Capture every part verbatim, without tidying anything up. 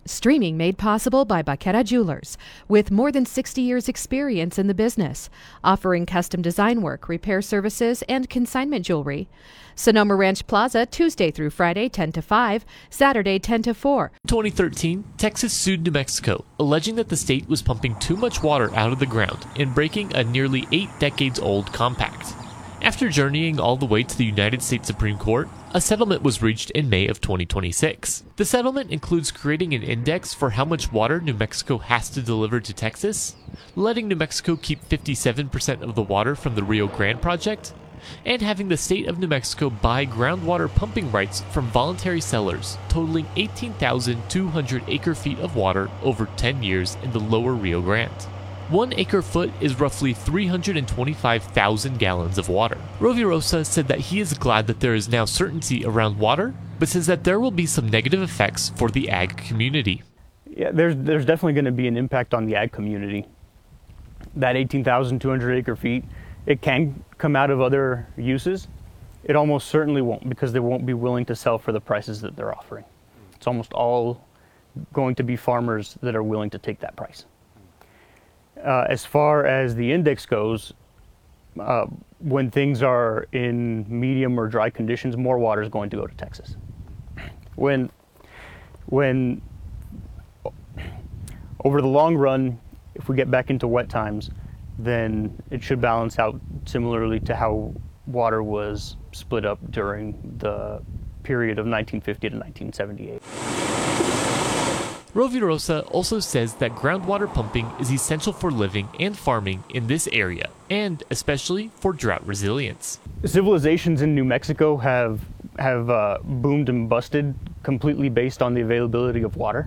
Streaming made possible by Baqueta Jewelers, with more than sixty years experience in the business, offering custom design work, repair services, and consignment jewelry. Sonoma Ranch Plaza, Tuesday through Friday, ten to five, Saturday, ten to four. In twenty thirteen, Texas sued New Mexico, alleging that the state was pumping too much water out of the ground and breaking a nearly eight decades old compact. After journeying all the way to the United States Supreme Court, a settlement was reached in May of twenty twenty-six. The settlement includes creating an index for how much water New Mexico has to deliver to Texas, letting New Mexico keep fifty-seven percent of the water from the Rio Grande project, and having the state of New Mexico buy groundwater pumping rights from voluntary sellers totaling eighteen thousand two hundred acre-feet of water over ten years in the lower Rio Grande. One acre-foot is roughly three hundred twenty-five thousand gallons of water. Rovirosa said that he is glad that there is now certainty around water, but says that there will be some negative effects for the ag community. Yeah, there's, there's definitely going to be an impact on the ag community. That eighteen thousand two hundred acre-feet, it can come out of other uses. It almost certainly won't, because they won't be willing to sell for the prices that they're offering. It's almost all going to be farmers that are willing to take that price. Uh, as far as the index goes, uh, when things are in medium or dry conditions, more water is going to go to Texas. When, when over the long run, if we get back into wet times, then it should balance out similarly to how water was split up during the period of nineteen fifty to nineteen seventy-eight. Rovirosa also says that groundwater pumping is essential for living and farming in this area, and especially for drought resilience. Civilizations in New Mexico have, have uh, boomed and busted completely based on the availability of water.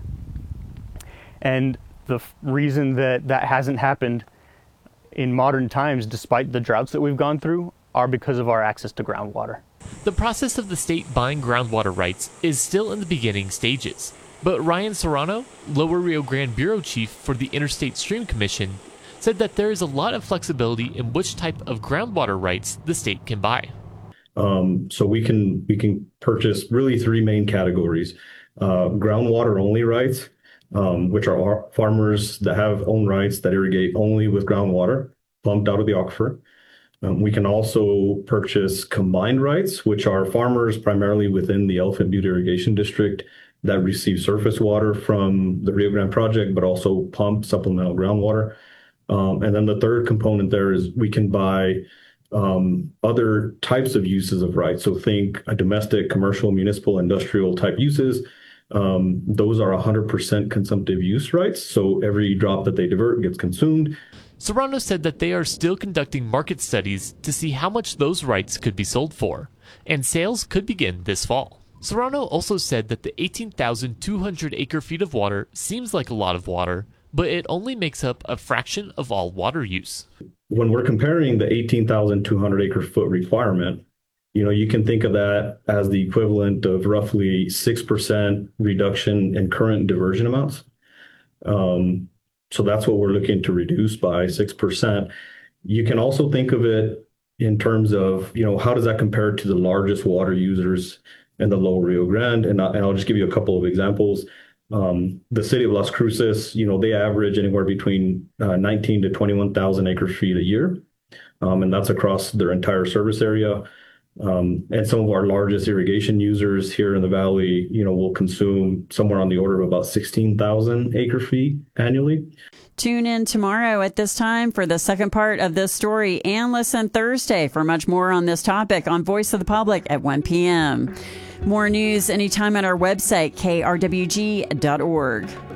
And the f- reason that that hasn't happened in modern times, despite the droughts that we've gone through, are because of our access to groundwater. The process of the state buying groundwater rights is still in the beginning stages. But Ryan Serrano, Lower Rio Grande Bureau Chief for the Interstate Stream Commission, said that there is a lot of flexibility in which type of groundwater rights the state can buy. Um, so we can we can purchase really three main categories: uh, groundwater only rights, um, which are our farmers that have own rights that irrigate only with groundwater pumped out of the aquifer. Um, we can also purchase combined rights, which are farmers primarily within the Elephant Butte Irrigation District that receive surface water from the Rio Grande project, but also pump supplemental groundwater. Um, and then the third component there is we can buy um, other types of uses of rights. So think a domestic, commercial, municipal, industrial type uses. Um, those are one hundred percent consumptive use rights. So every drop that they divert gets consumed. Serrano said that they are still conducting market studies to see how much those rights could be sold for, and sales could begin this fall. Serrano also said that the eighteen thousand two hundred acre-feet of water seems like a lot of water, but it only makes up a fraction of all water use. When we're comparing the eighteen thousand two hundred acre-foot requirement, you know, you can think of that as the equivalent of roughly six percent reduction in current diversion amounts. Um, so that's what we're looking to reduce by six percent. You can also think of it in terms of, you know, how does that compare to the largest water users in the Lower Rio Grande? And, I, and I'll just give you a couple of examples. Um, the city of Las Cruces, you know, they average anywhere between uh, nineteen to twenty-one thousand acre feet a year. Um, and that's across their entire service area. Um, and some of our largest irrigation users here in the valley, you know, will consume somewhere on the order of about sixteen thousand acre feet annually. Tune in tomorrow at this time for the second part of this story, and listen Thursday for much more on this topic on Voice of the Public at one p.m. More news anytime at our website, k r w g dot org.